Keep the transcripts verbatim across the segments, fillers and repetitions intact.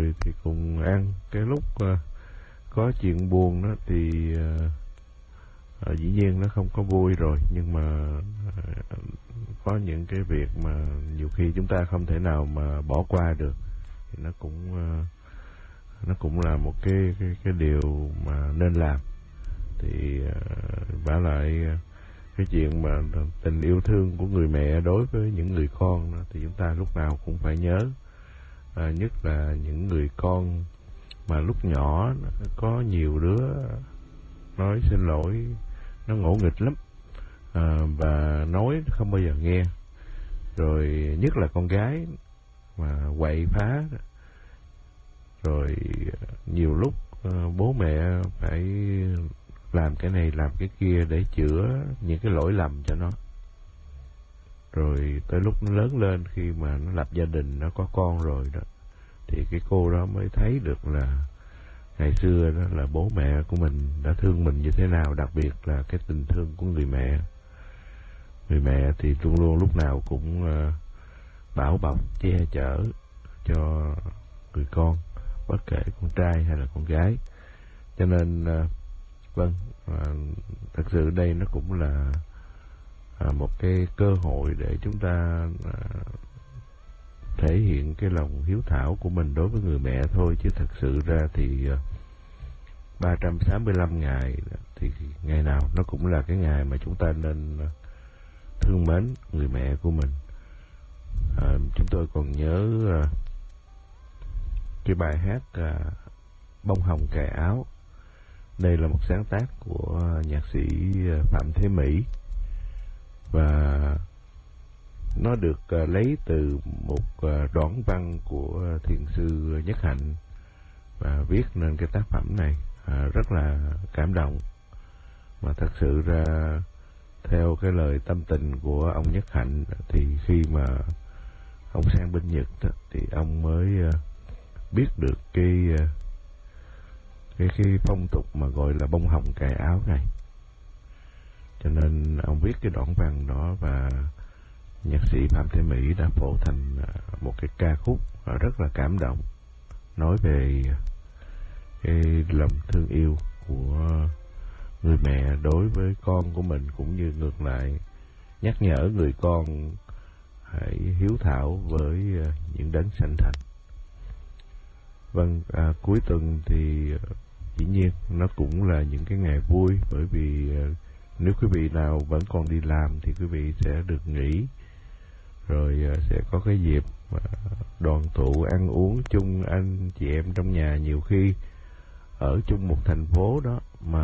người thì cùng ăn. Cái lúc uh, có chuyện buồn đó thì uh, uh, dĩ nhiên nó không có vui rồi, nhưng mà uh, có những cái việc mà nhiều khi chúng ta không thể nào mà bỏ qua được, thì nó cũng uh, nó cũng là một cái cái cái điều mà nên làm. Thì uh, vả lại uh, cái chuyện mà tình yêu thương của người mẹ đối với những người con đó, thì chúng ta lúc nào cũng phải nhớ, à, nhất là những người con mà lúc nhỏ có nhiều đứa nói xin lỗi, nó ngỗ nghịch lắm, à, và nói không bao giờ nghe, rồi nhất là con gái mà quậy phá, rồi nhiều lúc à, bố mẹ phải làm cái này làm cái kia để chữa những cái lỗi lầm cho nó. Rồi tới lúc nó lớn lên, khi mà nó lập gia đình, nó có con rồi đó, thì cái cô đó mới thấy được là ngày xưa đó là bố mẹ của mình đã thương mình như thế nào, đặc biệt là cái tình thương của người mẹ. Người mẹ thì luôn luôn lúc nào cũng uh, bảo bọc, che chở cho người con, bất kể con trai hay là con gái. Cho nên uh, vâng, à, thật sự đây nó cũng là à, một cái cơ hội để chúng ta à, thể hiện cái lòng hiếu thảo của mình đối với người mẹ thôi, chứ thật sự ra thì à, ba trăm sáu mươi lăm ngày thì ngày nào nó cũng là cái ngày mà chúng ta nên thương mến người mẹ của mình. À, chúng tôi còn nhớ à, cái bài hát à, Bông hồng cài áo. Đây là một sáng tác của nhạc sĩ Phạm Thế Mỹ, và nó được lấy từ một đoạn văn của thiền sư Nhất Hạnh và viết nên cái tác phẩm này rất là cảm động. Mà thật sự ra theo cái lời tâm tình của ông Nhất Hạnh thì khi mà ông sang bên Nhật thì ông mới biết được cái cái cái phong tục mà gọi là bông hồng cài áo này. Cho nên ông viết cái đoạn văn đó, và nhạc sĩ Phạm Thế Mỹ đã phổ thành một cái ca khúc rất là cảm động, nói về cái lòng thương yêu của người mẹ đối với con của mình, cũng như ngược lại nhắc nhở người con hãy hiếu thảo với những đấng sanh thành. Vâng, à, cuối tuần thì dĩ nhiên nó cũng là những cái ngày vui, bởi vì uh, nếu quý vị nào vẫn còn đi làm thì quý vị sẽ được nghỉ, rồi uh, sẽ có cái dịp uh, đoàn tụ ăn uống chung anh chị em trong nhà. Nhiều khi ở chung một thành phố đó mà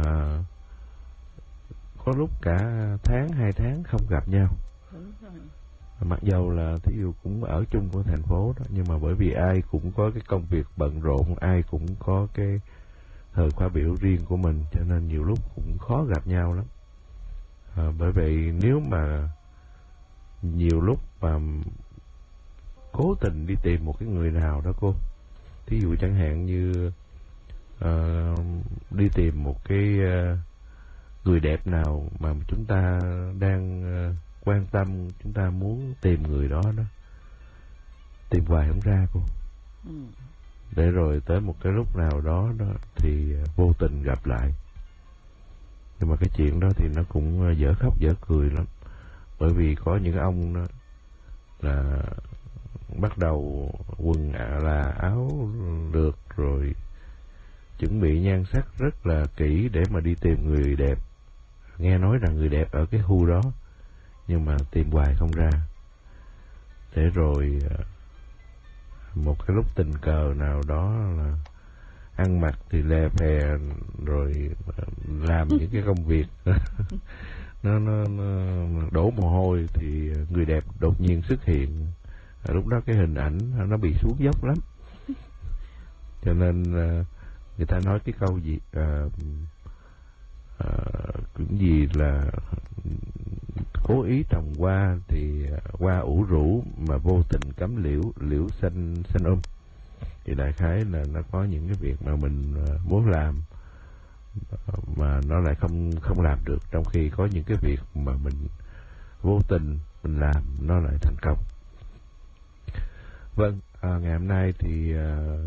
có lúc cả tháng hai tháng không gặp nhau, mặc dầu là thí dụ cũng ở chung của thành phố đó, nhưng mà bởi vì ai cũng có cái công việc bận rộn, ai cũng có cái thời khóa biểu riêng của mình, cho nên nhiều lúc cũng khó gặp nhau lắm. À, bởi vậy nếu mà nhiều lúc mà cố tình đi tìm một cái người nào đó cô, thí dụ chẳng hạn như uh, đi tìm một cái uh, người đẹp nào mà chúng ta đang uh, quan tâm, chúng ta muốn tìm người đó đó, tìm hoài không ra cô. Ừ. Để rồi tới một cái lúc nào đó đó thì vô tình gặp lại. Nhưng mà cái chuyện đó thì nó cũng dở khóc dở cười lắm, bởi vì có những ông đó là bắt đầu quần là áo lượt, rồi chuẩn bị nhan sắc rất là kỹ để mà đi tìm người đẹp, nghe nói rằng người đẹp ở cái khu đó, nhưng mà tìm hoài không ra. Để rồi một cái lúc tình cờ nào đó là ăn mặc thì lè phè, rồi làm những cái công việc nó, nó, nó đổ mồ hôi, thì người đẹp đột nhiên xuất hiện. Lúc đó cái hình ảnh nó bị xuống dốc lắm. Cho nên người ta nói cái câu gì à, à, cũng gì là cố ý trồng hoa thì hoa ủ rũ, mà vô tình cắm liễu, liễu xanh xanh um. Thì đại khái là nó có những cái việc mà mình muốn làm mà nó lại không không làm được, trong khi có những cái việc mà mình vô tình mình làm nó lại thành công. Vâng, à, ngày hôm nay thì à,